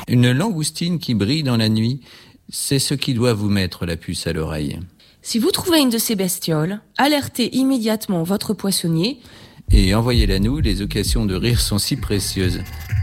Une langoustine qui brille dans la nuit, c'est ce qui doit vous mettre la puce à l'oreille. Si vous trouvez une de ces bestioles, alertez immédiatement votre poissonnier et envoyez-la nous, les occasions de rire sont si précieuses.